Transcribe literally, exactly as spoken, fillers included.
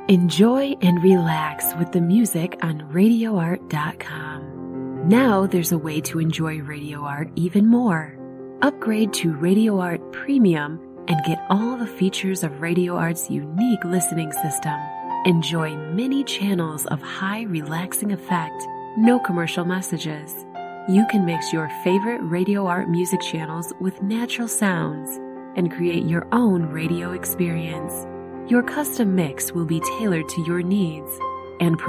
Enjoy and relax with the music on radio art dot com. Now there's a way to enjoy Radio Art even more. Upgrade to Radio Art Premium and get all the features of Radio Art's unique listening system. Enjoy many channels of high relaxing effect, no commercial messages. You can mix your favorite Radio Art music channels with natural sounds and create your own radio experience. Your custom mix will be tailored to your needs and